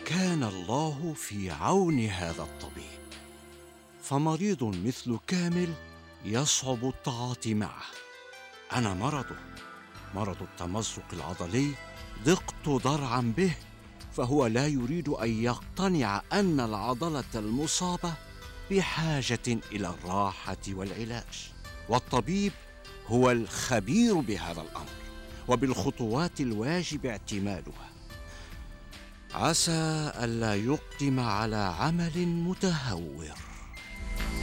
وكان الله في عون هذا الطبيب، فمريض مثل كامل يصعب التعاطي معه. أنا مرض التمزق العضلي ضقت ضرعا به، فهو لا يريد أن يقتنع أن العضلة المصابة بحاجة إلى الراحة والعلاج، والطبيب هو الخبير بهذا الأمر وبالخطوات الواجب اعتمادها. عسى ألا يقدم على عمل متهور.